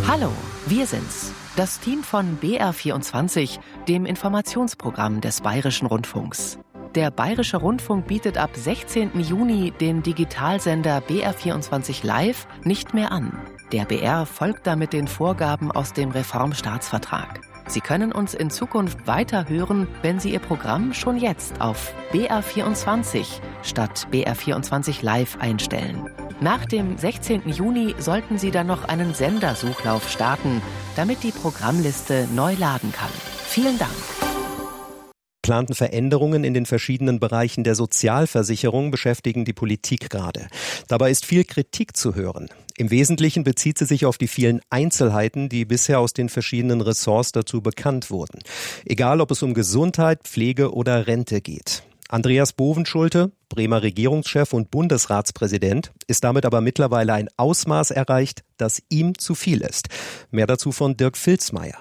Hallo, wir sind's. Das Team von BR24, dem Informationsprogramm des Bayerischen Rundfunks. Der Bayerische Rundfunk bietet ab 16. Juni den Digitalsender BR24 Live nicht mehr an. Der BR folgt damit den Vorgaben aus dem Reformstaatsvertrag. Sie können uns in Zukunft weiter hören, wenn Sie Ihr Programm schon jetzt auf BR24 statt BR24 Live einstellen. Nach dem 16. Juni sollten Sie dann noch einen Sendersuchlauf starten, damit die Programmliste neu laden kann. Vielen Dank. Geplanten Veränderungen in den verschiedenen Bereichen der Sozialversicherung beschäftigen die Politik gerade. Dabei ist viel Kritik zu hören. Im Wesentlichen bezieht sie sich auf die vielen Einzelheiten, die bisher aus den verschiedenen Ressorts dazu bekannt wurden. Egal, ob es um Gesundheit, Pflege oder Rente geht. Andreas Bovenschulte, Bremer Regierungschef und Bundesratspräsident, ist damit aber mittlerweile ein Ausmaß erreicht, das ihm zu viel ist. Mehr dazu von Dirk Filzmeier.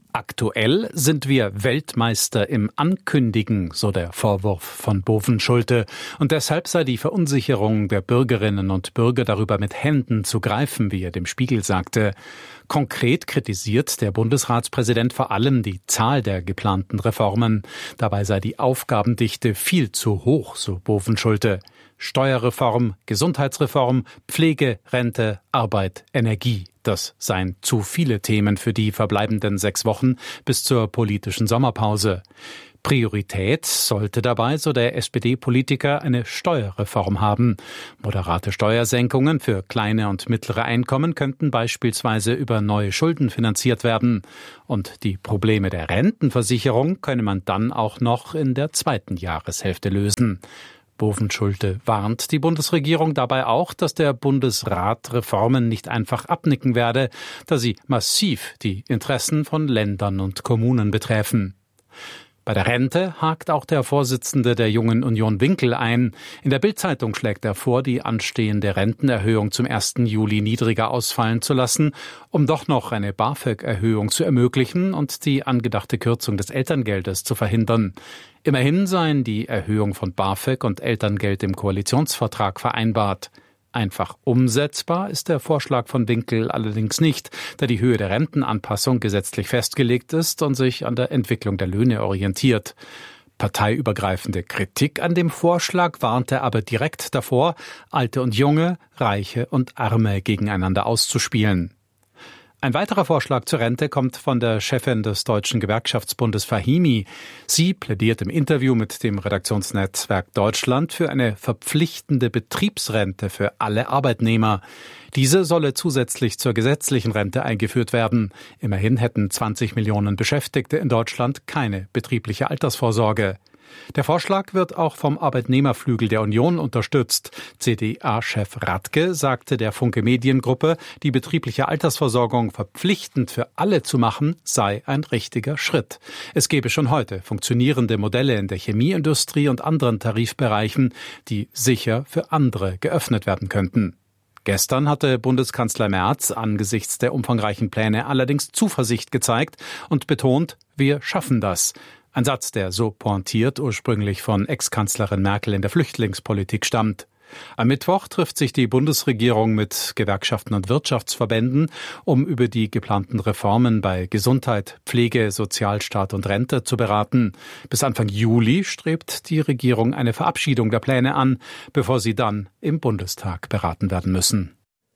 Aktuell sind wir Weltmeister im Ankündigen, so der Vorwurf von Bovenschulte. Und deshalb sei die Verunsicherung der Bürgerinnen und Bürger darüber mit Händen zu greifen, wie er dem Spiegel sagte. Konkret kritisiert der Bundesratspräsident vor allem die Zahl der geplanten Reformen. Dabei sei die Aufgabendichte viel zu hoch, so Bovenschulte. Steuerreform, Gesundheitsreform, Pflege, Rente, Arbeit, Energie. Das seien zu viele Themen für die verbleibenden 6 Wochen bis zur politischen Sommerpause. Priorität sollte dabei, so der SPD-Politiker, eine Steuerreform haben. Moderate Steuersenkungen für kleine und mittlere Einkommen könnten beispielsweise über neue Schulden finanziert werden. Und die Probleme der Rentenversicherung könne man dann auch noch in der 2. Jahreshälfte lösen. Bovenschulte warnt die Bundesregierung dabei auch, dass der Bundesrat Reformen nicht einfach abnicken werde, da sie massiv die Interessen von Ländern und Kommunen betreffen. Bei der Rente hakt auch der Vorsitzende der Jungen Union Winkel ein. In der Bild-Zeitung schlägt er vor, die anstehende Rentenerhöhung zum 1. Juli niedriger ausfallen zu lassen, um doch noch eine BAföG-Erhöhung zu ermöglichen und die angedachte Kürzung des Elterngeldes zu verhindern. Immerhin seien die Erhöhung von BAföG und Elterngeld im Koalitionsvertrag vereinbart. Einfach umsetzbar ist der Vorschlag von Winkel allerdings nicht, da die Höhe der Rentenanpassung gesetzlich festgelegt ist und sich an der Entwicklung der Löhne orientiert. Parteiübergreifende Kritik an dem Vorschlag warnte aber direkt davor, Alte und Junge, Reiche und Arme gegeneinander auszuspielen. Ein weiterer Vorschlag zur Rente kommt von der Chefin des Deutschen Gewerkschaftsbundes Fahimi. Sie plädiert im Interview mit dem Redaktionsnetzwerk Deutschland für eine verpflichtende Betriebsrente für alle Arbeitnehmer. Diese solle zusätzlich zur gesetzlichen Rente eingeführt werden. Immerhin hätten 20 Millionen Beschäftigte in Deutschland keine betriebliche Altersvorsorge. Der Vorschlag wird auch vom Arbeitnehmerflügel der Union unterstützt. CDA-Chef Radke sagte der Funke Mediengruppe, die betriebliche Altersversorgung verpflichtend für alle zu machen, sei ein richtiger Schritt. Es gebe schon heute funktionierende Modelle in der Chemieindustrie und anderen Tarifbereichen, die sicher für andere geöffnet werden könnten. Gestern hatte Bundeskanzler Merz angesichts der umfangreichen Pläne allerdings Zuversicht gezeigt und betont, wir schaffen das. Ein Satz, der so pointiert ursprünglich von Ex-Kanzlerin Merkel in der Flüchtlingspolitik stammt. Am Mittwoch trifft sich die Bundesregierung mit Gewerkschaften und Wirtschaftsverbänden, um über die geplanten Reformen bei Gesundheit, Pflege, Sozialstaat und Rente zu beraten. Bis Anfang Juli strebt die Regierung eine Verabschiedung der Pläne an, bevor sie dann im Bundestag beraten werden müssen.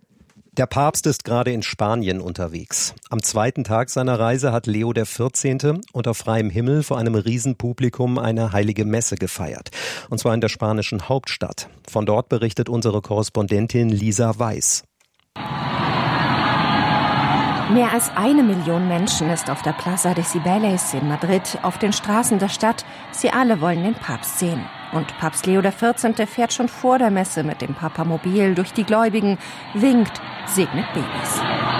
Der Papst ist gerade in Spanien unterwegs. Am 2. Tag seiner Reise hat Leo XIV. Unter freiem Himmel vor einem Riesenpublikum eine heilige Messe gefeiert. Und zwar in der spanischen Hauptstadt. Von dort berichtet unsere Korrespondentin Lisa Weiß. Mehr als 1 Million Menschen ist auf der Plaza de Cibeles in Madrid auf den Straßen der Stadt. Sie alle wollen den Papst sehen. Und Papst Leo XIV. Fährt schon vor der Messe mit dem Papamobil durch die Gläubigen, winkt, segnet Babys.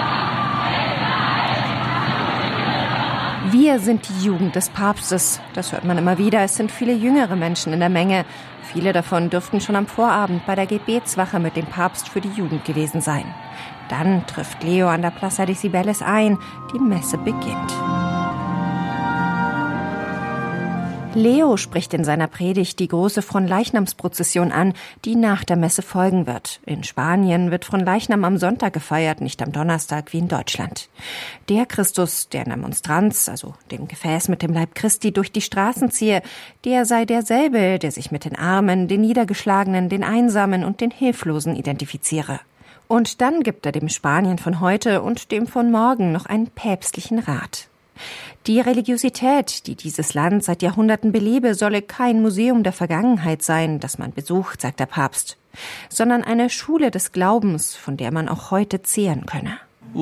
Wir sind die Jugend des Papstes. Das hört man immer wieder. Es sind viele jüngere Menschen in der Menge. Viele davon dürften schon am Vorabend bei der Gebetswache mit dem Papst für die Jugend gewesen sein. Dann trifft Leo an der Plaza de Cibeles ein. Die Messe beginnt. Leo spricht in seiner Predigt die große Fronleichnamsprozession an, die nach der Messe folgen wird. In Spanien wird Fronleichnam am Sonntag gefeiert, nicht am Donnerstag wie in Deutschland. Der Christus, der in der Monstranz, also dem Gefäß mit dem Leib Christi, durch die Straßen ziehe, der sei derselbe, der sich mit den Armen, den Niedergeschlagenen, den Einsamen und den Hilflosen identifiziere. Und dann gibt er dem Spanien von heute und dem von morgen noch einen päpstlichen Rat. Die Religiosität, die dieses Land seit Jahrhunderten belebe, solle kein Museum der Vergangenheit sein, das man besucht, sagt der Papst, sondern eine Schule des Glaubens, von der man auch heute zehren könne.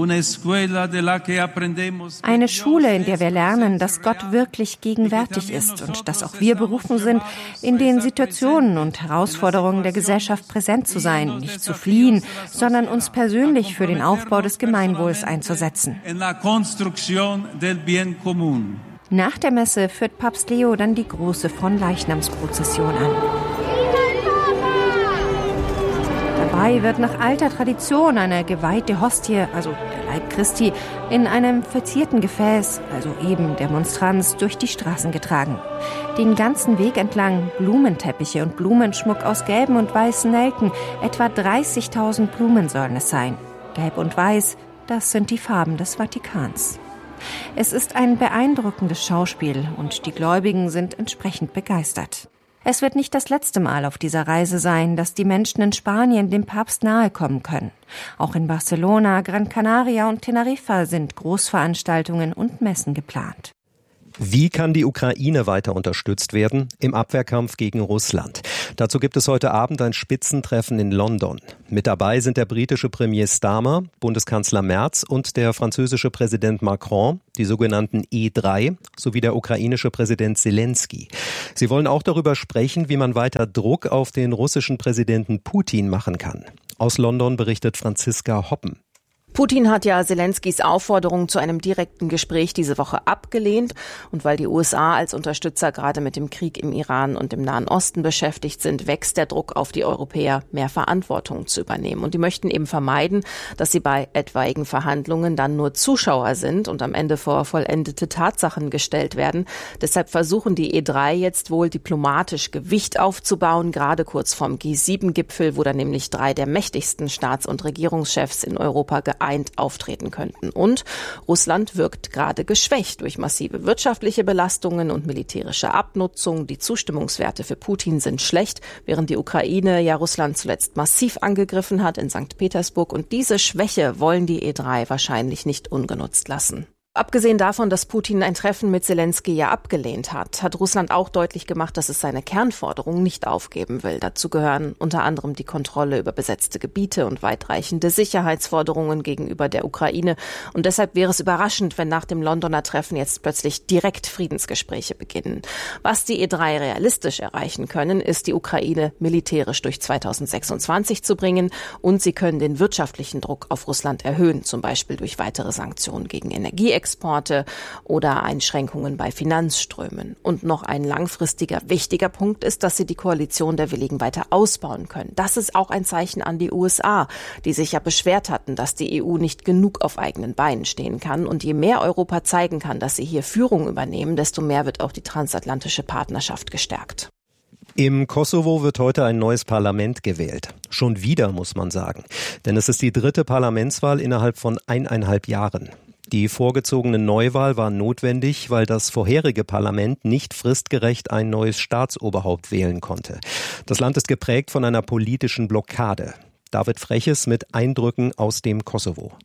Eine Schule, in der wir lernen, dass Gott wirklich gegenwärtig ist und dass auch wir berufen sind, in den Situationen und Herausforderungen der Gesellschaft präsent zu sein, nicht zu fliehen, sondern uns persönlich für den Aufbau des Gemeinwohls einzusetzen. Nach der Messe führt Papst Leo dann die große Fronleichnamsprozession an. Dabei wird nach alter Tradition eine geweihte Hostie, also der Leib Christi, in einem verzierten Gefäß, also eben der Monstranz, durch die Straßen getragen. Den ganzen Weg entlang Blumenteppiche und Blumenschmuck aus gelben und weißen Nelken, etwa 30.000 Blumen sollen es sein. Gelb und Weiß, das sind die Farben des Vatikans. Es ist ein beeindruckendes Schauspiel und die Gläubigen sind entsprechend begeistert. Es wird nicht das letzte Mal auf dieser Reise sein, dass die Menschen in Spanien dem Papst nahe kommen können. Auch in Barcelona, Gran Canaria und Teneriffa sind Großveranstaltungen und Messen geplant. Wie kann die Ukraine weiter unterstützt werden im Abwehrkampf gegen Russland? Dazu gibt es heute Abend ein Spitzentreffen in London. Mit dabei sind der britische Premier Starmer, Bundeskanzler Merz und der französische Präsident Macron, die sogenannten E3, sowie der ukrainische Präsident Zelensky. Sie wollen auch darüber sprechen, wie man weiter Druck auf den russischen Präsidenten Putin machen kann. Aus London berichtet Franziska Hoppen. Putin hat ja Zelenskys Aufforderung zu einem direkten Gespräch diese Woche abgelehnt. Und weil die USA als Unterstützer gerade mit dem Krieg im Iran und im Nahen Osten beschäftigt sind, wächst der Druck auf die Europäer, mehr Verantwortung zu übernehmen. Und die möchten eben vermeiden, dass sie bei etwaigen Verhandlungen dann nur Zuschauer sind und am Ende vor vollendete Tatsachen gestellt werden. Deshalb versuchen die E3 jetzt wohl diplomatisch Gewicht aufzubauen, gerade kurz vorm G7-Gipfel, wo dann nämlich 3 der mächtigsten Staats- und Regierungschefs in Europa geeint auftreten könnten. Und Russland wirkt gerade geschwächt durch massive wirtschaftliche Belastungen und militärische Abnutzung. Die Zustimmungswerte für Putin sind schlecht, während die Ukraine ja Russland zuletzt massiv angegriffen hat in St. Petersburg. Und diese Schwäche wollen die E3 wahrscheinlich nicht ungenutzt lassen. Abgesehen davon, dass Putin ein Treffen mit Zelensky ja abgelehnt hat Russland auch deutlich gemacht, dass es seine Kernforderungen nicht aufgeben will. Dazu gehören unter anderem die Kontrolle über besetzte Gebiete und weitreichende Sicherheitsforderungen gegenüber der Ukraine. Und deshalb wäre es überraschend, wenn nach dem Londoner Treffen jetzt plötzlich direkt Friedensgespräche beginnen. Was die E3 realistisch erreichen können, ist die Ukraine militärisch durch 2026 zu bringen. Und sie können den wirtschaftlichen Druck auf Russland erhöhen, zum Beispiel durch weitere Sanktionen gegen Energieexporte oder Einschränkungen bei Finanzströmen. Und noch ein langfristiger, wichtiger Punkt ist, dass sie die Koalition der Willigen weiter ausbauen können. Das ist auch ein Zeichen an die USA, die sich ja beschwert hatten, dass die EU nicht genug auf eigenen Beinen stehen kann. Und je mehr Europa zeigen kann, dass sie hier Führung übernehmen, desto mehr wird auch die transatlantische Partnerschaft gestärkt. Im Kosovo wird heute ein neues Parlament gewählt. Schon wieder, muss man sagen. Denn es ist die 3. Parlamentswahl innerhalb von 1,5 Jahren. Die vorgezogene Neuwahl war notwendig, weil das vorherige Parlament nicht fristgerecht ein neues Staatsoberhaupt wählen konnte. Das Land ist geprägt von einer politischen Blockade. David Freches mit Eindrücken aus dem Kosovo.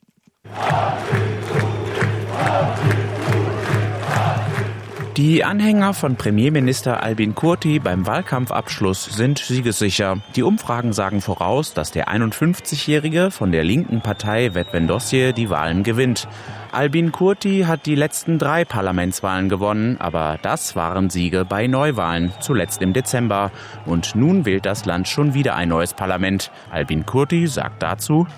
Die Anhänger von Premierminister Albin Kurti beim Wahlkampfabschluss sind siegessicher. Die Umfragen sagen voraus, dass der 51-Jährige von der linken Partei Vetëvendosje die Wahlen gewinnt. Albin Kurti hat die letzten 3 Parlamentswahlen gewonnen, aber das waren Siege bei Neuwahlen, zuletzt im Dezember. Und nun wählt das Land schon wieder ein neues Parlament. Albin Kurti sagt dazu: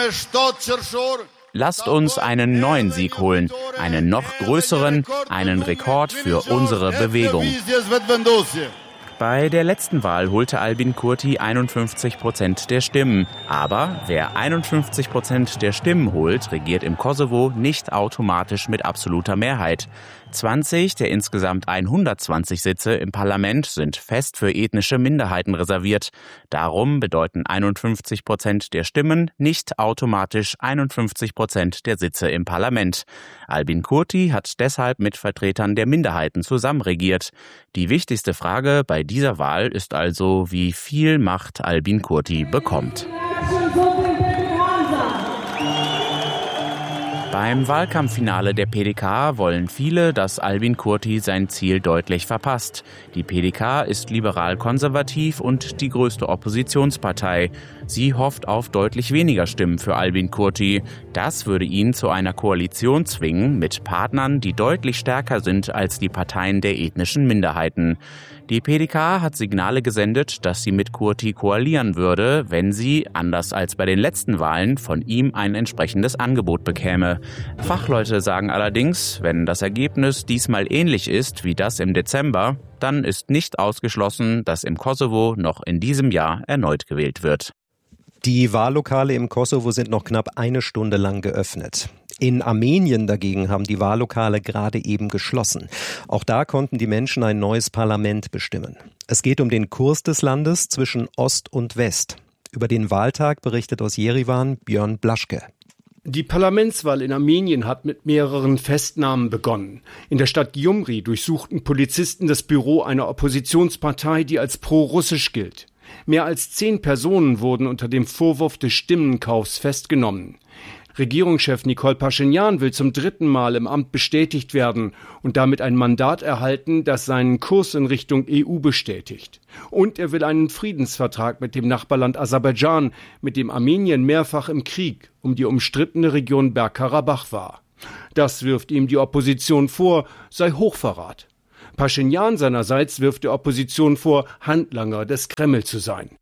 Lasst uns einen neuen Sieg holen, einen noch größeren, einen Rekord für unsere Bewegung. Bei der letzten Wahl holte Albin Kurti 51% der Stimmen. Aber wer 51% der Stimmen holt, regiert im Kosovo nicht automatisch mit absoluter Mehrheit. 20 der insgesamt 120 Sitze im Parlament sind fest für ethnische Minderheiten reserviert. Darum bedeuten 51% der Stimmen nicht automatisch 51% der Sitze im Parlament. Albin Kurti hat deshalb mit Vertretern der Minderheiten zusammenregiert. Die wichtigste Frage bei dieser Wahl ist also, wie viel Macht Albin Kurti bekommt. Beim Wahlkampffinale der PDK wollen viele, dass Albin Kurti sein Ziel deutlich verpasst. Die PDK ist liberal-konservativ und die größte Oppositionspartei. Sie hofft auf deutlich weniger Stimmen für Albin Kurti. Das würde ihn zu einer Koalition zwingen mit Partnern, die deutlich stärker sind als die Parteien der ethnischen Minderheiten. Die PDK hat Signale gesendet, dass sie mit Kurti koalieren würde, wenn sie, anders als bei den letzten Wahlen, von ihm ein entsprechendes Angebot bekäme. Fachleute sagen allerdings, wenn das Ergebnis diesmal ähnlich ist wie das im Dezember, dann ist nicht ausgeschlossen, dass im Kosovo noch in diesem Jahr erneut gewählt wird. Die Wahllokale im Kosovo sind noch knapp eine Stunde lang geöffnet. In Armenien dagegen haben die Wahllokale gerade eben geschlossen. Auch da konnten die Menschen ein neues Parlament bestimmen. Es geht um den Kurs des Landes zwischen Ost und West. Über den Wahltag berichtet aus Jerewan Björn Blaschke. Die Parlamentswahl in Armenien hat mit mehreren Festnahmen begonnen. In der Stadt Gyumri durchsuchten Polizisten das Büro einer Oppositionspartei, die als pro-russisch gilt. Mehr als 10 Personen wurden unter dem Vorwurf des Stimmenkaufs festgenommen. Regierungschef Nikol Paschinjan will zum 3. Mal im Amt bestätigt werden und damit ein Mandat erhalten, das seinen Kurs in Richtung EU bestätigt. Und er will einen Friedensvertrag mit dem Nachbarland Aserbaidschan, mit dem Armenien mehrfach im Krieg um die umstrittene Region Bergkarabach war. Das wirft ihm die Opposition vor, sei Hochverrat. Paschinjan seinerseits wirft der Opposition vor, Handlanger des Kreml zu sein.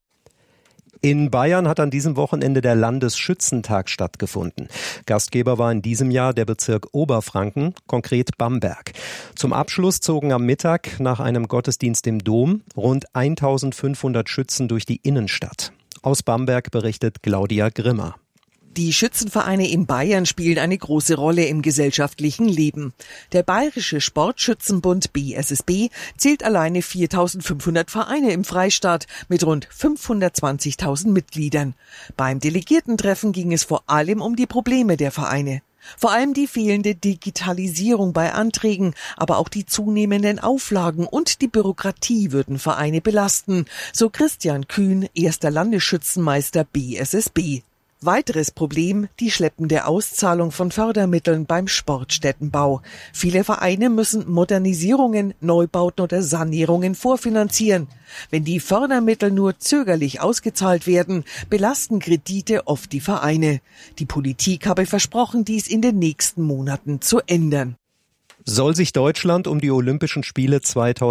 In Bayern hat an diesem Wochenende der Landesschützentag stattgefunden. Gastgeber war in diesem Jahr der Bezirk Oberfranken, konkret Bamberg. Zum Abschluss zogen am Mittag nach einem Gottesdienst im Dom rund 1500 Schützen durch die Innenstadt. Aus Bamberg berichtet Claudia Grimmer. Die Schützenvereine in Bayern spielen eine große Rolle im gesellschaftlichen Leben. Der Bayerische Sportschützenbund BSSB zählt alleine 4.500 Vereine im Freistaat mit rund 520.000 Mitgliedern. Beim Delegiertentreffen ging es vor allem um die Probleme der Vereine. Vor allem die fehlende Digitalisierung bei Anträgen, aber auch die zunehmenden Auflagen und die Bürokratie würden Vereine belasten, so Christian Kühn, erster Landesschützenmeister BSSB. Weiteres Problem, die schleppende Auszahlung von Fördermitteln beim Sportstättenbau. Viele Vereine müssen Modernisierungen, Neubauten oder Sanierungen vorfinanzieren. Wenn die Fördermittel nur zögerlich ausgezahlt werden, belasten Kredite oft die Vereine. Die Politik habe versprochen, dies in den nächsten Monaten zu ändern. Soll sich Deutschland um die Olympischen Spiele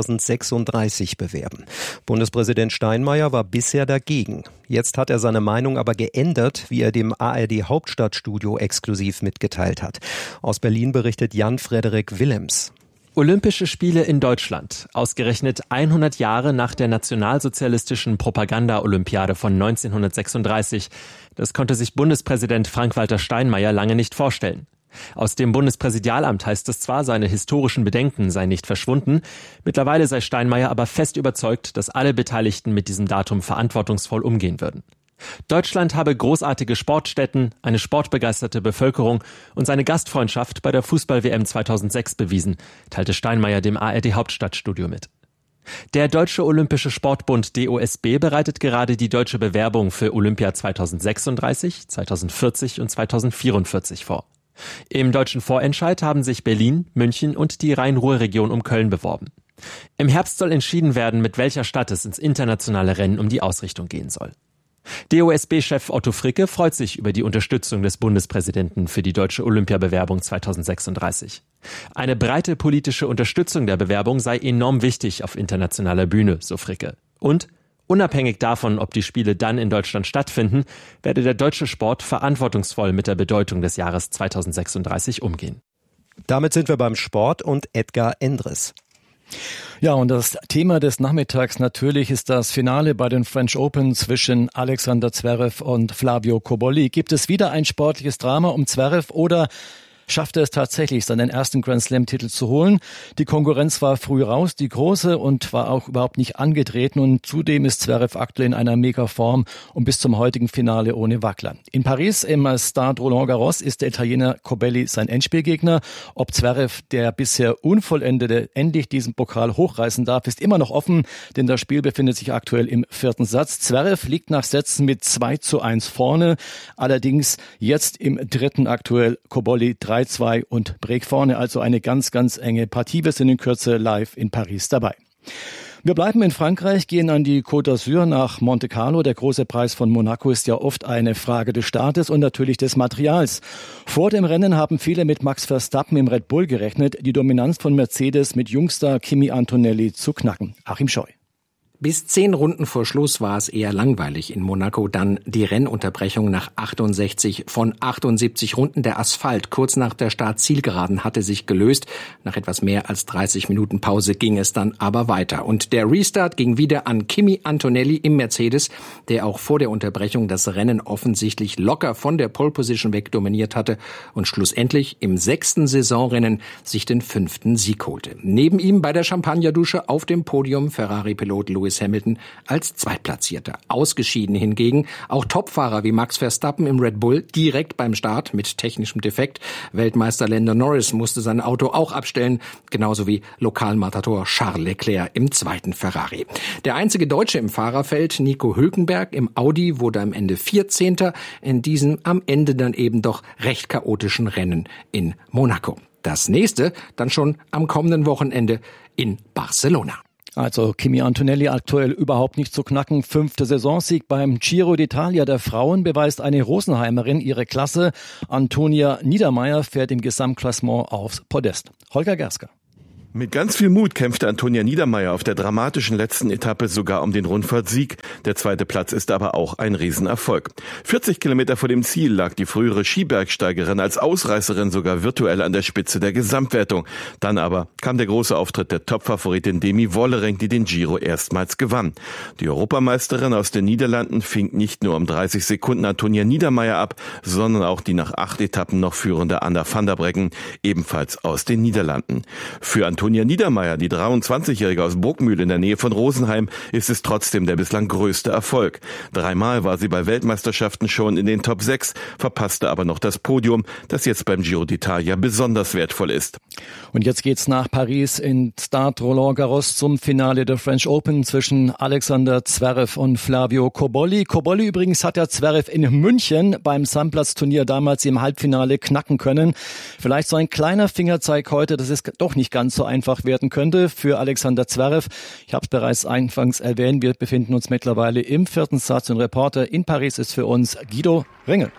2036 bewerben? Bundespräsident Steinmeier war bisher dagegen. Jetzt hat er seine Meinung aber geändert, wie er dem ARD Hauptstadtstudio exklusiv mitgeteilt hat. Aus Berlin berichtet Jan-Frederik Willems. Olympische Spiele in Deutschland, ausgerechnet 100 Jahre nach der nationalsozialistischen Propaganda-Olympiade von 1936. Das konnte sich Bundespräsident Frank-Walter Steinmeier lange nicht vorstellen. Aus dem Bundespräsidialamt heißt es zwar, seine historischen Bedenken seien nicht verschwunden. Mittlerweile sei Steinmeier aber fest überzeugt, dass alle Beteiligten mit diesem Datum verantwortungsvoll umgehen würden. Deutschland habe großartige Sportstätten, eine sportbegeisterte Bevölkerung und seine Gastfreundschaft bei der Fußball-WM 2006 bewiesen, teilte Steinmeier dem ARD Hauptstadtstudio mit. Der Deutsche Olympische Sportbund DOSB bereitet gerade die deutsche Bewerbung für Olympia 2036, 2040 und 2044 vor. Im deutschen Vorentscheid haben sich Berlin, München und die Rhein-Ruhr-Region um Köln beworben. Im Herbst soll entschieden werden, mit welcher Stadt es ins internationale Rennen um die Ausrichtung gehen soll. DOSB-Chef Otto Fricke freut sich über die Unterstützung des Bundespräsidenten für die deutsche Olympiabewerbung 2036. Eine breite politische Unterstützung der Bewerbung sei enorm wichtig auf internationaler Bühne, so Fricke. Und unabhängig davon, ob die Spiele dann in Deutschland stattfinden, werde der deutsche Sport verantwortungsvoll mit der Bedeutung des Jahres 2036 umgehen. Damit sind wir beim Sport und Edgar Endres. Ja, und das Thema des Nachmittags natürlich ist das Finale bei den French Open zwischen Alexander Zverev und Flavio Cobolli. Gibt es wieder ein sportliches Drama um Zverev oder schafft er es tatsächlich, seinen ersten Grand-Slam-Titel zu holen? Die Konkurrenz war früh raus, die große, und war auch überhaupt nicht angetreten. Und zudem ist Zverev aktuell in einer Mega-Form und bis zum heutigen Finale ohne Wackler. In Paris im Stade Roland Garros ist der Italiener Cobolli sein Endspielgegner. Ob Zverev, der bisher Unvollendete, endlich diesen Pokal hochreißen darf, ist immer noch offen, denn das Spiel befindet sich aktuell im 4. Satz. Zverev liegt nach Sätzen mit 2:1 vorne. Allerdings jetzt im 3. aktuell Cobolli 3:2 und Break vorne, also eine ganz, ganz enge Partie. Wir sind in Kürze live in Paris dabei. Wir bleiben in Frankreich, gehen an die Côte d'Azur nach Monte Carlo. Der große Preis von Monaco ist ja oft eine Frage des Startes und natürlich des Materials. Vor dem Rennen haben viele mit Max Verstappen im Red Bull gerechnet, die Dominanz von Mercedes mit Jungstar Kimi Antonelli zu knacken. Achim Scheu. Bis 10 Runden vor Schluss war es eher langweilig in Monaco. Dann die Rennunterbrechung nach 68 von 78 Runden. Der Asphalt kurz nach der Start-Zielgeraden hatte sich gelöst. Nach etwas mehr als 30 Minuten Pause ging es dann aber weiter. Und der Restart ging wieder an Kimi Antonelli im Mercedes, der auch vor der Unterbrechung das Rennen offensichtlich locker von der Pole-Position weg dominiert hatte und schlussendlich im 6. Saisonrennen sich den 5. Sieg holte. Neben ihm bei der Champagnerdusche auf dem Podium Ferrari-Pilot Lewis Hamilton als Zweitplatzierter. Ausgeschieden hingegen auch Topfahrer wie Max Verstappen im Red Bull direkt beim Start mit technischem Defekt. Weltmeister Lando Norris musste sein Auto auch abstellen, genauso wie Lokalmatador Charles Leclerc im 2. Ferrari. Der einzige Deutsche im Fahrerfeld, Nico Hülkenberg im Audi, wurde am Ende 14. in diesem am Ende dann eben doch recht chaotischen Rennen in Monaco. Das nächste dann schon am kommenden Wochenende in Barcelona. Also Kimi Antonelli aktuell überhaupt nicht zu knacken. 5. Saisonsieg beim Giro d'Italia der Frauen beweist eine Rosenheimerin ihre Klasse. Antonia Niedermeier fährt im Gesamtklassement aufs Podest. Holger Gersker. Mit ganz viel Mut kämpfte Antonia Niedermeier auf der dramatischen letzten Etappe sogar um den Rundfahrtsieg. Der 2. Platz ist aber auch ein Riesenerfolg. 40 Kilometer vor dem Ziel lag die frühere Skibergsteigerin als Ausreißerin sogar virtuell an der Spitze der Gesamtwertung. Dann aber kam der große Auftritt der Topfavoritin Demi Vollering, die den Giro erstmals gewann. Die Europameisterin aus den Niederlanden fing nicht nur um 30 Sekunden Antonia Niedermeier ab, sondern auch die nach 8 Etappen noch führende Anna van der Breggen, ebenfalls aus den Niederlanden. Für Antonia Niedermeier, die 23-Jährige aus Burgmühl in der Nähe von Rosenheim, ist es trotzdem der bislang größte Erfolg. 3-mal war sie bei Weltmeisterschaften schon in den Top 6, verpasste aber noch das Podium, das jetzt beim Giro d'Italia besonders wertvoll ist. Und jetzt geht's nach Paris in Stade Roland Garros zum Finale der French Open zwischen Alexander Zverev und Flavio Cobolli. Cobolli übrigens hat ja Zverev in München beim Sandplatz-Turnier damals im Halbfinale knacken können. Vielleicht so ein kleiner Fingerzeig heute, dass es doch nicht ganz so einfach werden könnte für Alexander Zverev. Ich habe es bereits anfangs erwähnt, wir befinden uns mittlerweile im 4. Satz und Reporter in Paris ist für uns Guido Ringel.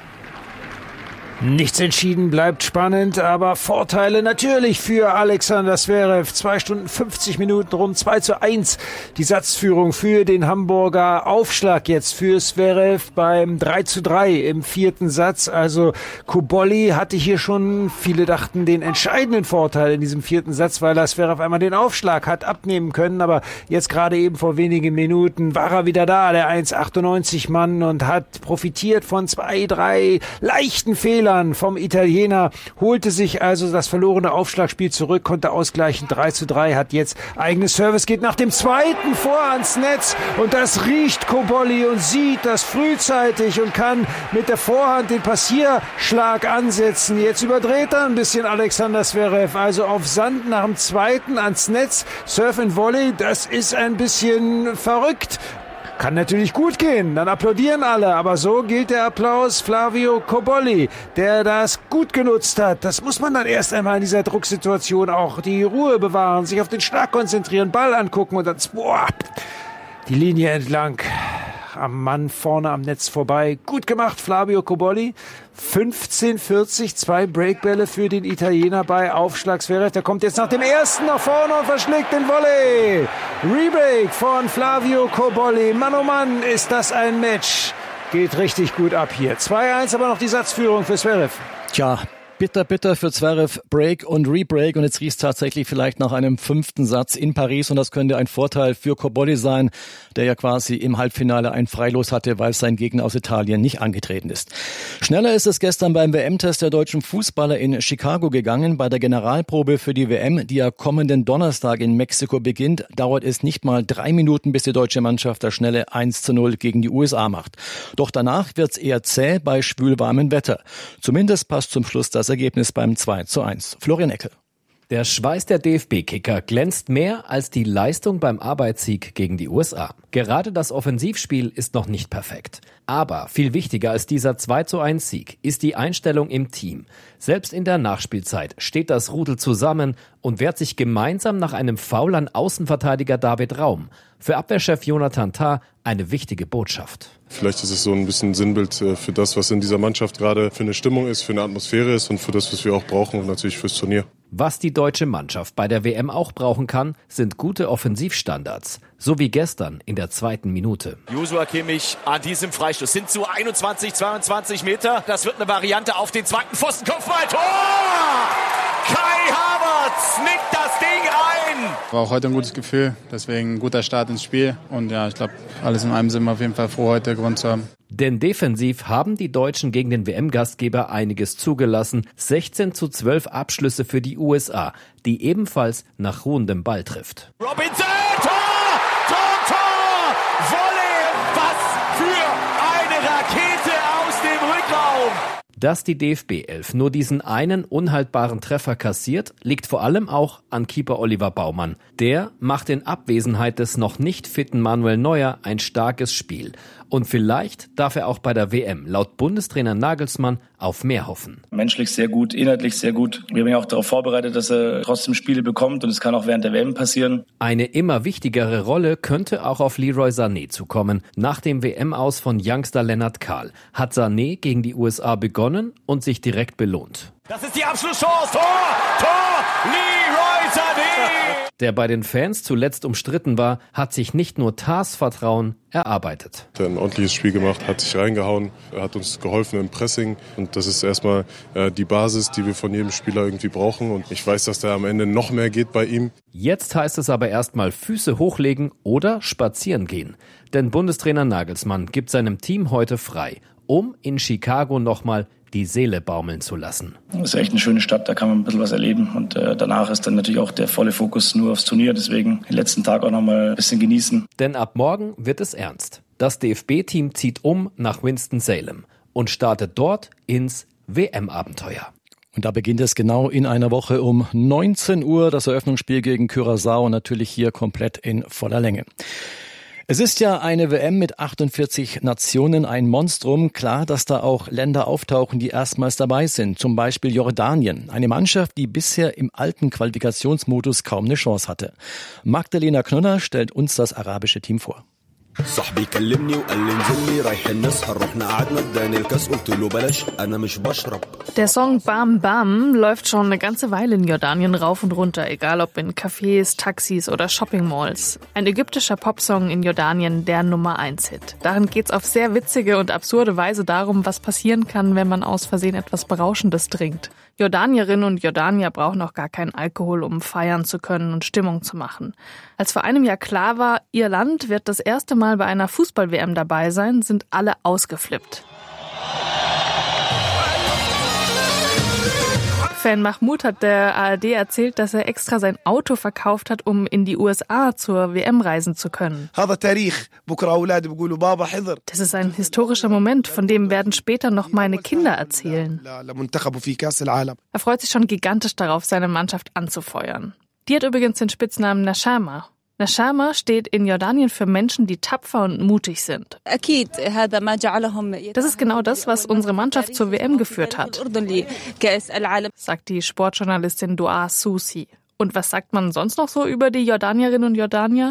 Nichts entschieden, bleibt spannend, aber Vorteile natürlich für Alexander Zverev. 2 Stunden 50 Minuten, rund 2:1. Die Satzführung für den Hamburger. Aufschlag jetzt für Zverev beim 3:3 im 4. Satz. Also Cobolli hatte hier schon, viele dachten, den entscheidenden Vorteil in diesem 4. Satz, weil er Zverev einmal den Aufschlag hat abnehmen können. Aber jetzt gerade eben vor wenigen Minuten war er wieder da, der 1,98 Mann, und hat profitiert von 2, 3 leichten Fehlern vom Italiener, holte sich also das verlorene Aufschlagspiel zurück, konnte ausgleichen. 3:3, hat jetzt eigenes Service, geht nach dem 2. vor ans Netz, und das riecht Cobolli und sieht das frühzeitig und kann mit der Vorhand den Passierschlag ansetzen. Jetzt überdreht er ein bisschen Alexander Zverev, also auf Sand nach dem 2. ans Netz, Surf and Volley, das ist ein bisschen verrückt. Kann natürlich gut gehen, dann applaudieren alle, aber so gilt der Applaus Flavio Cobolli, der das gut genutzt hat. Das muss man dann erst einmal in dieser Drucksituation auch die Ruhe bewahren, sich auf den Schlag konzentrieren, Ball angucken und dann die Linie entlang. Am Mann vorne am Netz vorbei. Gut gemacht, Flavio Cobolli. 15:40, 2 Breakbälle für den Italiener bei Aufschlag Zverev. Der kommt jetzt nach dem ersten nach vorne und verschlägt den Volley. Rebreak von Flavio Cobolli. Mann, oh Mann, ist das ein Match. Geht richtig gut ab hier. 2:1, aber noch die Satzführung für Zverev. Tja, Bitter für Zverev, Break und Rebreak und jetzt riecht es tatsächlich vielleicht nach einem 5. Satz in Paris und das könnte ein Vorteil für Cobolli sein, der ja quasi im Halbfinale ein Freilos hatte, weil sein Gegner aus Italien nicht angetreten ist. Schneller ist es gestern beim WM-Test der deutschen Fußballer in Chicago gegangen. Bei der Generalprobe für die WM, die ja kommenden Donnerstag in Mexiko beginnt, dauert es nicht mal 3 Minuten, bis die deutsche Mannschaft das schnelle 1:0 gegen die USA macht. Doch danach wird's eher zäh bei schwülwarmem Wetter. Zumindest passt zum Schluss das Ergebnis beim 2:1. Florian Eckel. Der Schweiß der DFB-Kicker glänzt mehr als die Leistung beim Arbeitssieg gegen die USA. Gerade das Offensivspiel ist noch nicht perfekt. Aber viel wichtiger als dieser 2:1-Sieg ist die Einstellung im Team. Selbst in der Nachspielzeit steht das Rudel zusammen und wehrt sich gemeinsam nach einem Foul an Außenverteidiger David Raum. Für Abwehrchef Jonathan Tah eine wichtige Botschaft. Vielleicht ist es so ein bisschen Sinnbild für das, was in dieser Mannschaft gerade für eine Stimmung ist, für eine Atmosphäre ist und für das, was wir auch brauchen und natürlich fürs Turnier. Was die deutsche Mannschaft bei der WM auch brauchen kann, sind gute Offensivstandards. So wie gestern in der 2. Minute. Joshua Kimmich an diesem Freistoß sind zu 21, 22 Meter. Das wird eine Variante auf den 2. Pfosten. Kopfball, Tor! Kai Havertz nickt das Ding ein. War auch heute ein gutes Gefühl, deswegen ein guter Start ins Spiel. Und ja, ich glaube, alles in allem sind wir auf jeden Fall froh, heute gewonnen zu haben. Denn defensiv haben die Deutschen gegen den WM-Gastgeber einiges zugelassen. 16:12 Abschlüsse für die USA, die ebenfalls nach ruhendem Ball trifft. Robinson, Tor! Volley! Was für eine Rakete aus dem Rückraum! Dass die DFB-11 nur diesen einen unhaltbaren Treffer kassiert, liegt vor allem auch an Keeper Oliver Baumann. Der macht in Abwesenheit des noch nicht fitten Manuel Neuer ein starkes Spiel. Und vielleicht darf er auch bei der WM laut Bundestrainer Nagelsmann auf mehr hoffen. Menschlich sehr gut, inhaltlich sehr gut. Wir haben ja auch darauf vorbereitet, dass er trotzdem Spiele bekommt und es kann auch während der WM passieren. Eine immer wichtigere Rolle könnte auch auf Leroy Sané zukommen. Nach dem WM-Aus von Youngster Lennart Kahl hat Sané gegen die USA begonnen und sich direkt belohnt. Das ist die Abschlusschance. Tor! Leroy Sané! Der bei den Fans zuletzt umstritten war, hat sich nicht nur Tahs Vertrauen erarbeitet. Er hat ein ordentliches Spiel gemacht, hat sich reingehauen, hat uns geholfen im Pressing und das ist erstmal die Basis, die wir von jedem Spieler irgendwie brauchen und ich weiß, dass da am Ende noch mehr geht bei ihm. Jetzt heißt es aber erstmal Füße hochlegen oder spazieren gehen. Denn Bundestrainer Nagelsmann gibt seinem Team heute frei, um in Chicago nochmal die Seele baumeln zu lassen. Das ist echt eine schöne Stadt, da kann man ein bisschen was erleben und danach ist dann natürlich auch der volle Fokus nur aufs Turnier, deswegen den letzten Tag auch nochmal ein bisschen genießen. Denn ab morgen wird es ernst. Das DFB-Team zieht um nach Winston-Salem und startet dort ins WM-Abenteuer. Und da beginnt es genau in einer Woche um 19 Uhr, das Eröffnungsspiel gegen Curaçao, natürlich hier komplett in voller Länge. Es ist ja eine WM mit 48 Nationen, ein Monstrum. Klar, dass da auch Länder auftauchen, die erstmals dabei sind. Zum Beispiel Jordanien. Eine Mannschaft, die bisher im alten Qualifikationsmodus kaum eine Chance hatte. Magdalena Knoller stellt uns das arabische Team vor. صاحبي كلمني وقال لي انزل لي رايحين نسهر رحنا قعدنا اداني الكاس قلت له بلاش انا مش بشرب. Der Song Bam Bam läuft schon eine ganze Weile in Jordanien rauf und runter, egal ob in Cafés, Taxis oder Shopping-Malls. Ein ägyptischer Popsong in Jordanien, der Nummer-1-Hit. Darin geht's auf sehr witzige und absurde Weise darum, was passieren kann, wenn man aus Versehen etwas Berauschendes trinkt. Jordanierinnen und Jordanier brauchen auch gar keinen Alkohol, um feiern zu können und Stimmung zu machen. Als vor einem Jahr klar war, ihr Land wird das erste Mal bei einer Fußball-WM dabei sein, sind alle ausgeflippt. Fan Mahmoud hat der ARD erzählt, dass er extra sein Auto verkauft hat, um in die USA zur WM reisen zu können. Das ist ein historischer Moment, von dem werden später noch meine Kinder erzählen. Er freut sich schon gigantisch darauf, seine Mannschaft anzufeuern. Die hat übrigens den Spitznamen Nashama. Nashama steht in Jordanien für Menschen, die tapfer und mutig sind. Das ist genau das, was unsere Mannschaft zur WM geführt hat, sagt die Sportjournalistin Dua Susi. Und was sagt man sonst noch so über die Jordanierinnen und Jordanier?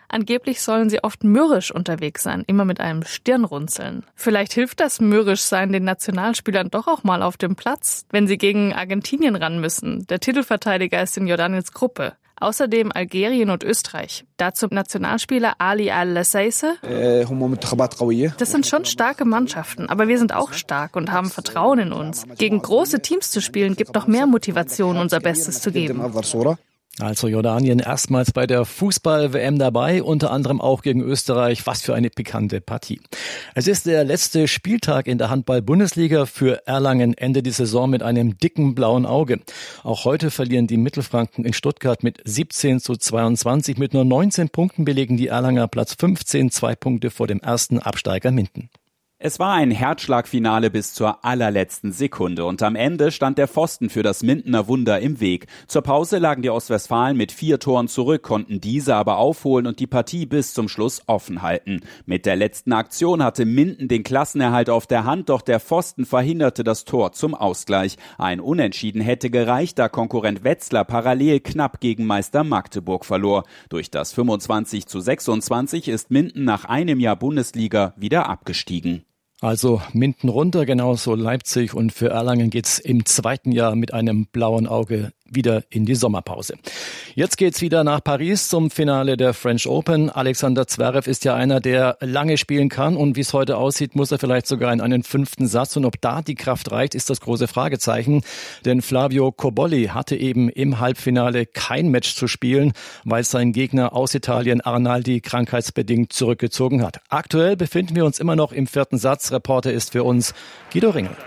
Angeblich sollen sie oft mürrisch unterwegs sein, immer mit einem Stirnrunzeln. Vielleicht hilft das Mürrischsein den Nationalspielern doch auch mal auf dem Platz, wenn sie gegen Argentinien ran müssen. Der Titelverteidiger ist in Jordaniens Gruppe. Außerdem Algerien und Österreich. Dazu Nationalspieler Ali Al-Lassaise. Das sind schon starke Mannschaften, aber wir sind auch stark und haben Vertrauen in uns. Gegen große Teams zu spielen, gibt noch mehr Motivation, unser Bestes zu geben. Also Jordanien erstmals bei der Fußball-WM dabei, unter anderem auch gegen Österreich. Was für eine pikante Partie. Es ist der letzte Spieltag in der Handball-Bundesliga für Erlangen. Ende die Saison mit einem dicken blauen Auge. Auch heute verlieren die Mittelfranken in Stuttgart mit 17:22. Mit nur 19 Punkten belegen die Erlanger Platz 15, 2 Punkte vor dem ersten Absteiger Minden. Es war ein Herzschlagfinale bis zur allerletzten Sekunde und am Ende stand der Pfosten für das Mindener Wunder im Weg. Zur Pause lagen die Ostwestfalen mit 4 Toren zurück, konnten diese aber aufholen und die Partie bis zum Schluss offen halten. Mit der letzten Aktion hatte Minden den Klassenerhalt auf der Hand, doch der Pfosten verhinderte das Tor zum Ausgleich. Ein Unentschieden hätte gereicht, da Konkurrent Wetzlar parallel knapp gegen Meister Magdeburg verlor. Durch das 25:26 ist Minden nach einem Jahr Bundesliga wieder abgestiegen. Also Minden runter, genauso Leipzig, und für Erlangen geht's im zweiten Jahr mit einem blauen Auge wieder in die Sommerpause. Jetzt geht's wieder nach Paris zum Finale der French Open. Alexander Zverev ist ja einer, der lange spielen kann, und wie es heute aussieht, muss er vielleicht sogar in einen 5. Satz. Und ob da die Kraft reicht, ist das große Fragezeichen. Denn Flavio Cobolli hatte eben im Halbfinale kein Match zu spielen, weil sein Gegner aus Italien Arnaldi krankheitsbedingt zurückgezogen hat. Aktuell befinden wir uns immer noch im 4. Satz. Reporter ist für uns Guido Ringel.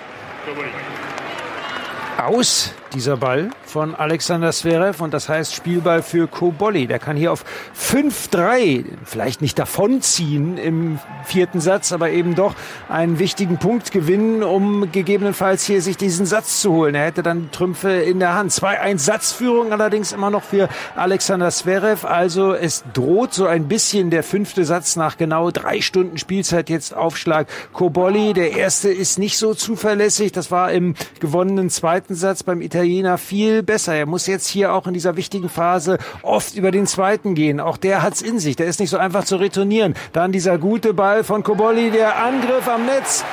Aus dieser Ball von Alexander Zverev, und das heißt Spielball für Cobolli. Der kann hier auf 5-3 vielleicht nicht davonziehen im 4. Satz, aber eben doch einen wichtigen Punkt gewinnen, um gegebenenfalls hier sich diesen Satz zu holen. Er hätte dann Trümpfe in der Hand. 2-1 Satzführung allerdings immer noch für Alexander Zverev. Also es droht so ein bisschen der 5. Satz nach genau 3 Stunden Spielzeit jetzt Aufschlag Cobolli. Der erste ist nicht so zuverlässig. Das war im gewonnenen 2. Satz beim Italiener viel besser. Er muss jetzt hier auch in dieser wichtigen Phase oft über den 2. gehen. Auch der hat's in sich. Der ist nicht so einfach zu retournieren. Dann dieser gute Ball von Cobolli, der Angriff am Netz.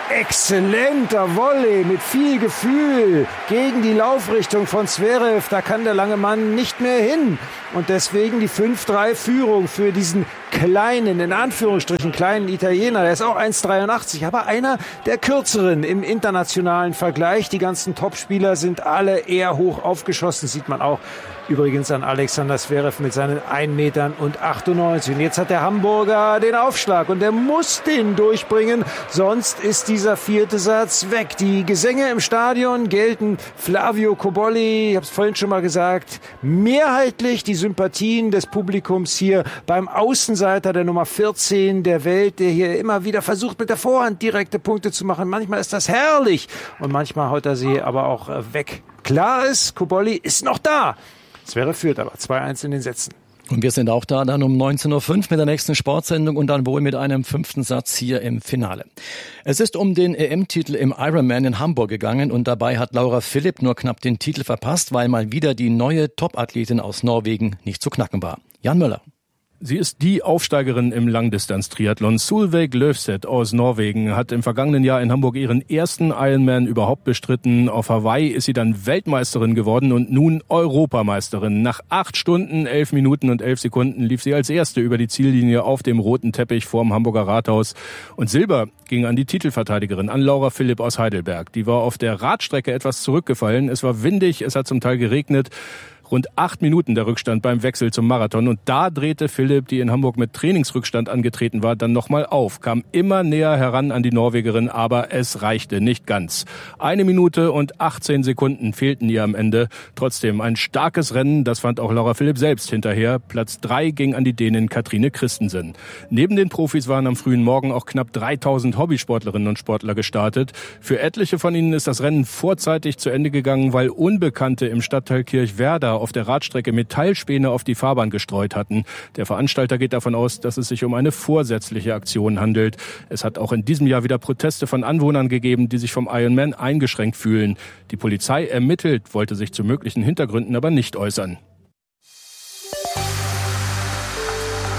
Exzellenter Volley mit viel Gefühl gegen die Laufrichtung von Zverev. Da kann der lange Mann nicht mehr hin. Und deswegen die 5-3 Führung für diesen kleinen, in Anführungsstrichen kleinen Italiener. Der ist auch 1,83, aber einer der kürzeren im internationalen Vergleich. Die ganzen Topspieler sind alle eher hoch aufgeschossen, sieht man auch übrigens an Alexander Zverev mit seinen 1,98 Metern. Und jetzt hat der Hamburger den Aufschlag und der muss den durchbringen, sonst ist dieser 4. Satz weg. Die Gesänge im Stadion gelten Flavio Cobolli, ich habe es vorhin schon mal gesagt, mehrheitlich die Sympathien des Publikums hier beim Außenseiter der Nummer 14 der Welt, der hier immer wieder versucht, mit der Vorhand direkte Punkte zu machen. Manchmal ist das herrlich und manchmal haut er sie aber auch weg. Klar ist, Cobolli ist noch da. Zverev führt aber 2-1 in den Sätzen. Und wir sind auch da dann um 19:05 Uhr mit der nächsten Sportsendung und dann wohl mit einem 5. Satz hier im Finale. Es ist um den EM-Titel im Ironman in Hamburg gegangen und dabei hat Laura Philipp nur knapp den Titel verpasst, weil mal wieder die neue Top-Athletin aus Norwegen nicht zu knacken war. Jan Möller. Sie ist die Aufsteigerin im Langdistanz-Triathlon. Solveig Løvseth aus Norwegen hat im vergangenen Jahr in Hamburg ihren ersten Ironman überhaupt bestritten. Auf Hawaii ist sie dann Weltmeisterin geworden und nun Europameisterin. Nach 8 Stunden, 11 Minuten und 11 Sekunden lief sie als Erste über die Ziellinie auf dem roten Teppich vorm Hamburger Rathaus. Und Silber ging an die Titelverteidigerin, an Laura Philipp aus Heidelberg. Die war auf der Radstrecke etwas zurückgefallen. Es war windig, es hat zum Teil geregnet. Rund 8 Minuten der Rückstand beim Wechsel zum Marathon. Und da drehte Philipp, die in Hamburg mit Trainingsrückstand angetreten war, dann nochmal auf. Kam immer näher heran an die Norwegerin, aber es reichte nicht ganz. 1 Minute und 18 Sekunden fehlten ihr am Ende. Trotzdem ein starkes Rennen, das fand auch Laura Philipp selbst hinterher. Platz 3 ging an die Dänin Katrine Christensen. Neben den Profis waren am frühen Morgen auch knapp 3000 Hobbysportlerinnen und Sportler gestartet. Für etliche von ihnen ist das Rennen vorzeitig zu Ende gegangen, weil Unbekannte im Stadtteil Kirchwerder auf der Radstrecke Metallspäne auf die Fahrbahn gestreut hatten. Der Veranstalter geht davon aus, dass es sich um eine vorsätzliche Aktion handelt. Es hat auch in diesem Jahr wieder Proteste von Anwohnern gegeben, die sich vom Ironman eingeschränkt fühlen. Die Polizei ermittelt, wollte sich zu möglichen Hintergründen aber nicht äußern.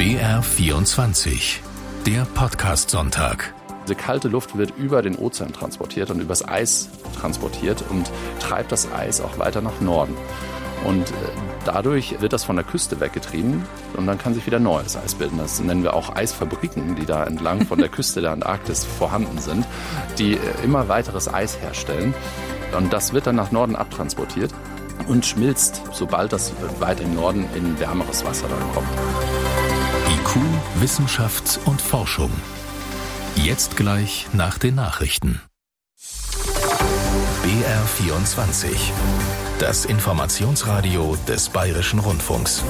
BR24, der Podcast-Sonntag. Diese kalte Luft wird über den Ozean transportiert und übers Eis transportiert und treibt das Eis auch weiter nach Norden. Und dadurch wird das von der Küste weggetrieben und dann kann sich wieder neues Eis bilden. Das nennen wir auch Eisfabriken, die da entlang von der Küste der Antarktis vorhanden sind, die immer weiteres Eis herstellen. Und das wird dann nach Norden abtransportiert und schmilzt, sobald das weiter im Norden in wärmeres Wasser dann kommt. IQ, Wissenschaft und Forschung. Jetzt gleich nach den Nachrichten. BR24, das Informationsradio des Bayerischen Rundfunks.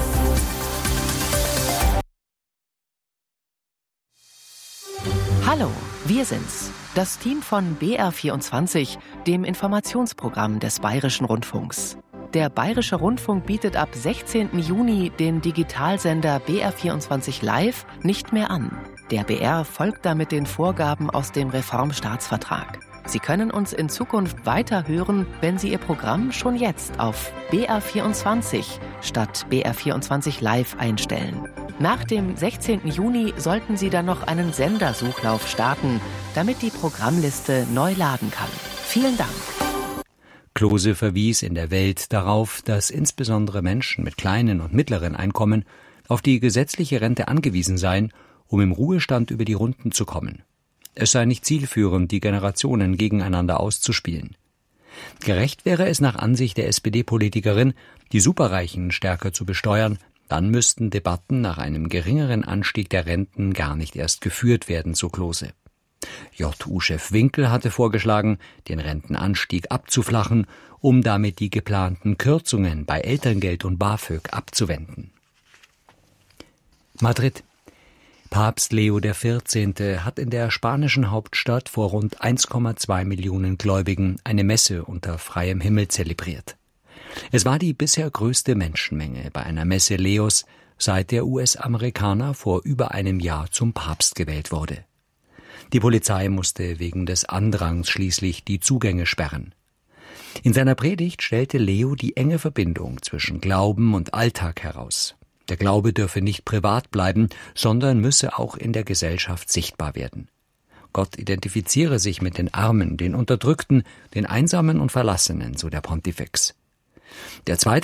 Hallo, wir sind's, das Team von BR24, dem Informationsprogramm des Bayerischen Rundfunks. Der Bayerische Rundfunk bietet ab 16. Juni den Digitalsender BR24 Live nicht mehr an. Der BR folgt damit den Vorgaben aus dem Reformstaatsvertrag. Sie können uns in Zukunft weiter hören, wenn Sie Ihr Programm schon jetzt auf BR24 statt BR24 Live einstellen. Nach dem 16. Juni sollten Sie dann noch einen Sendersuchlauf starten, damit die Programmliste neu laden kann. Vielen Dank. Klose verwies in der Welt darauf, dass insbesondere Menschen mit kleinen und mittleren Einkommen auf die gesetzliche Rente angewiesen seien, um im Ruhestand über die Runden zu kommen. Es sei nicht zielführend, die Generationen gegeneinander auszuspielen. Gerecht wäre es nach Ansicht der SPD-Politikerin, die Superreichen stärker zu besteuern, dann müssten Debatten nach einem geringeren Anstieg der Renten gar nicht erst geführt werden, so Klose. JU-Chef Winkel hatte vorgeschlagen, den Rentenanstieg abzuflachen, um damit die geplanten Kürzungen bei Elterngeld und BAföG abzuwenden. Madrid. Papst Leo XIV. Hat in der spanischen Hauptstadt vor rund 1,2 Millionen Gläubigen eine Messe unter freiem Himmel zelebriert. Es war die bisher größte Menschenmenge bei einer Messe Leos, seit der US-Amerikaner vor über einem Jahr zum Papst gewählt wurde. Die Polizei musste wegen des Andrangs schließlich die Zugänge sperren. In seiner Predigt stellte Leo die enge Verbindung zwischen Glauben und Alltag heraus. Der Glaube dürfe nicht privat bleiben, sondern müsse auch in der Gesellschaft sichtbar werden. Gott identifiziere sich mit den Armen, den Unterdrückten, den Einsamen und Verlassenen, so der Pontifex. Der zweite